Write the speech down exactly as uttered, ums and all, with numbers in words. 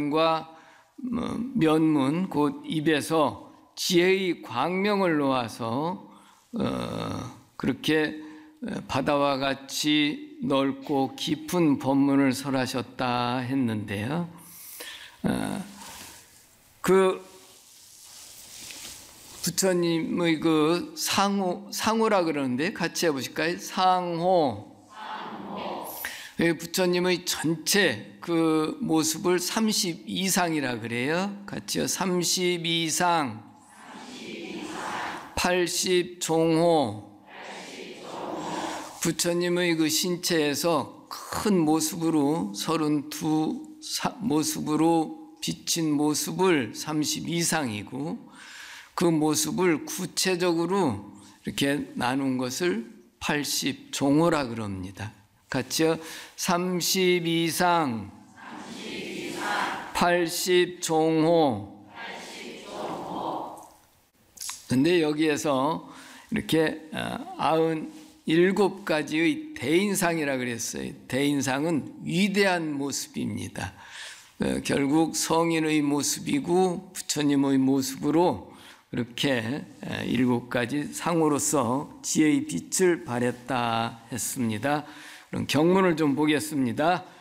입장과 면문 곧 입에서 지혜의 광명을 놓아서 그렇게 바다와 같이 넓고 깊은 법문을 설하셨다 했는데요. 그 부처님의 그 상호, 상호라 그러는데 같이 해보실까요? 상호. 부처님의 전체 그 모습을 삼십이 상이라 그래요. 같이요. 삼십이 상, 팔십 종호. 부처님의 그 신체에서 큰 모습으로 서른두 모습으로 비친 모습을 삼십이 상이고 그 모습을 구체적으로 이렇게 나눈 것을 팔십 종호라 그럽니다. 같이요. 삼십이 상, 팔십 종호. 근데 여기에서 이렇게 아흔일곱 가지의 대인상이라 그랬어요. 대인상은 위대한 모습입니다. 결국 성인의 모습이고 부처님의 모습으로 그렇게 일곱 가지 상으로서 지혜의 빛을 발했다 했습니다. 그럼 경문을 좀 보겠습니다.